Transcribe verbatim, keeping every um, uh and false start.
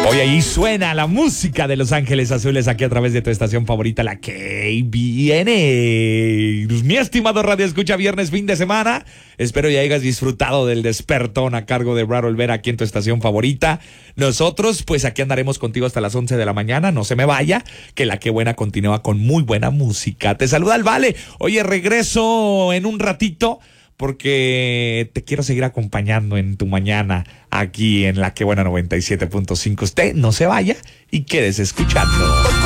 Hoy ahí suena la música de Los Ángeles Azules aquí a través de tu estación favorita, la K B N. Mi estimado Radio Escucha, viernes, fin de semana. Espero ya hayas disfrutado del despertón a cargo de Brad Olvera aquí en tu estación favorita. Nosotros, pues aquí andaremos contigo hasta las once de la mañana. No se me vaya, que la Qué Buena continúa con muy buena música. Te saluda el Vale. Oye, regreso en un ratito, porque te quiero seguir acompañando en tu mañana aquí en la Qué Buena noventa y siete punto cinco. Usted no se vaya y quédese escuchando.